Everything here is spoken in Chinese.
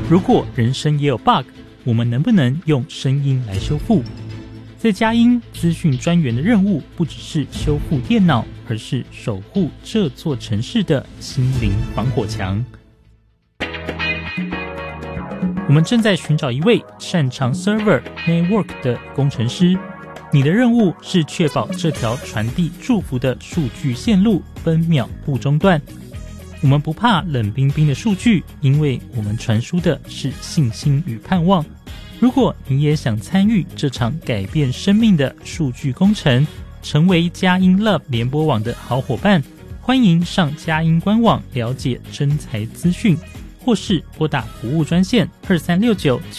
如果人生也有 bug， 我们能不能用声音来修复？在佳音资讯专员的任务不只是修复电脑，而是守护这座城市的心灵防火墙。我们正在寻找一位擅长 server network 的工程师，你的任务是确保这条传递祝福的数据线路分秒不中断。我们不怕冷冰冰的数据，因为我们传输的是信心与盼望。如果你也想参与这场改变生命的数据工程，成为佳音 Love 联播网的好伙伴，欢迎上佳音官网了解征才资讯，或是拨打服务专线2369